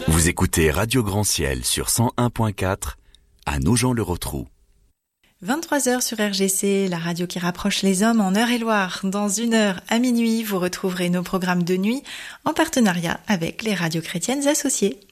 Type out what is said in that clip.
Vous écoutez Radio Grand Ciel sur 101.4 à Nogent-le-Rotrou. 23h sur RGC, la radio qui rapproche les hommes en Eure-et-Loire. Dans 1 heure à minuit, vous retrouverez nos programmes de nuit en partenariat avec les radios chrétiennes associées.